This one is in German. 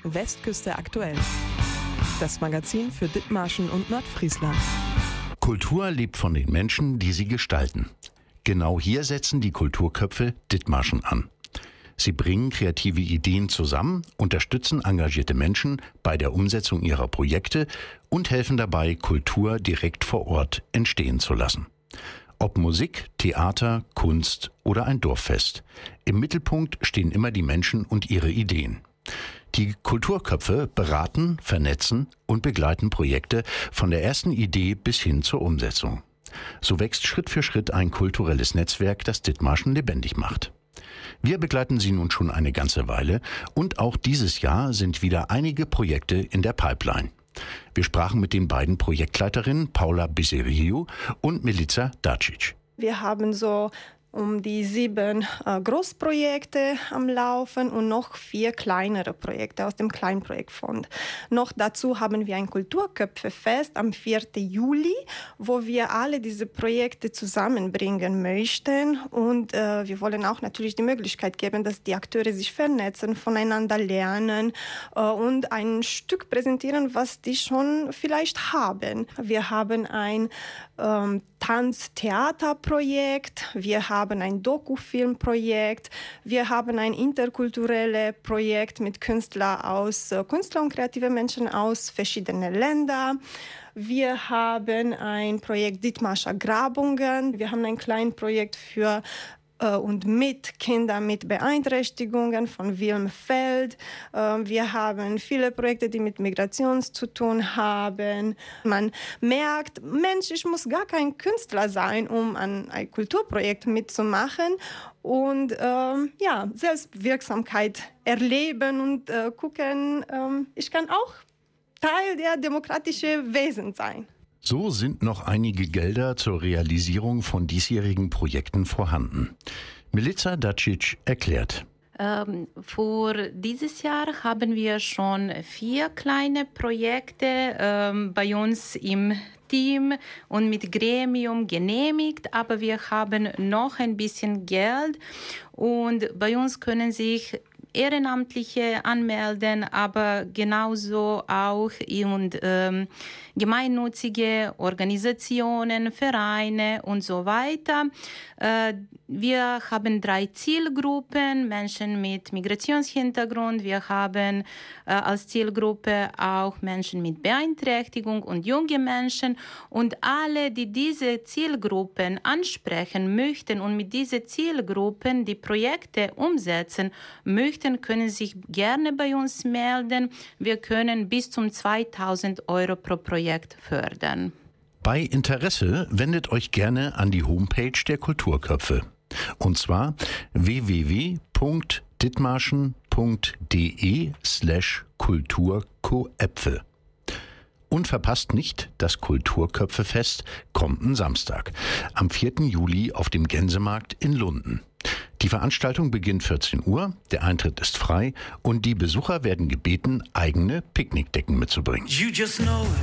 Westküste aktuell. Das Magazin für Dithmarschen und Nordfriesland. Kultur lebt von den Menschen, die sie gestalten. Genau hier setzen die Kulturköpfe Dithmarschen an. Sie bringen kreative Ideen zusammen, unterstützen engagierte Menschen bei der Umsetzung ihrer Projekte und helfen dabei, Kultur direkt vor Ort entstehen zu lassen. Ob Musik, Theater, Kunst oder ein Dorffest. Im Mittelpunkt stehen immer die Menschen und ihre Ideen. Die Kulturköpfe beraten, vernetzen und begleiten Projekte von der ersten Idee bis hin zur Umsetzung. So wächst Schritt für Schritt ein kulturelles Netzwerk, das Dithmarschen lebendig macht. Wir begleiten Sie nun schon eine ganze Weile und auch dieses Jahr sind wieder einige Projekte in der Pipeline. Wir sprachen mit den beiden Projektleiterinnen Paula Biseriu und Milica Dacic. Wir haben so um die 7 Großprojekte am Laufen und noch 4 kleinere Projekte aus dem Kleinprojektfonds. Noch dazu haben wir ein Kulturköpfefest am 4. Juli, wo wir alle diese Projekte zusammenbringen möchten. Und wir wollen auch natürlich die Möglichkeit geben, dass die Akteure sich vernetzen, voneinander lernen und ein Stück präsentieren, was die schon vielleicht haben. Wir haben ein Tanz-Theater-Projekt, wir haben ein Dokufilmprojekt, wir haben ein interkulturelles Projekt mit Künstler und kreative Menschen aus verschiedenen Ländern. Wir haben ein Projekt Dithmarscher Grabungen, wir haben ein kleines Projekt für und mit Kindern mit Beeinträchtigungen von Wilmfeld. Wir haben viele Projekte, die mit Migration zu tun haben. Man merkt, Mensch, ich muss gar kein Künstler sein, um an ein Kulturprojekt mitzumachen und Selbstwirksamkeit erleben und gucken, ich kann auch Teil der demokratischen Wesen sein. So sind noch einige Gelder zur Realisierung von diesjährigen Projekten vorhanden. Milica Dacic erklärt. Für dieses Jahr haben wir schon 4 kleine Projekte bei uns im Team und mit Gremium genehmigt, aber wir haben noch ein bisschen Geld und bei uns können sich Ehrenamtliche anmelden, aber genauso auch gemeinnützige Organisationen, Vereine und so weiter. Wir haben 3 Zielgruppen, Menschen mit Migrationshintergrund. Wir haben als Zielgruppe auch Menschen mit Beeinträchtigung und junge Menschen. Und alle, die diese Zielgruppen ansprechen möchten und mit diesen Zielgruppen die Projekte umsetzen möchten, können sich gerne bei uns melden. Wir können bis zum 2.000 € pro Projekt fördern. Bei Interesse wendet euch gerne an die Homepage der Kulturköpfe. Und zwar www.dithmarschen.de/Kulturköpfe. Und verpasst nicht das Kulturköpfefest kommenden Samstag, am 4. Juli auf dem Gänsemarkt in Lunden. Die Veranstaltung beginnt 14 Uhr, der Eintritt ist frei und die Besucher werden gebeten, eigene Picknickdecken mitzubringen.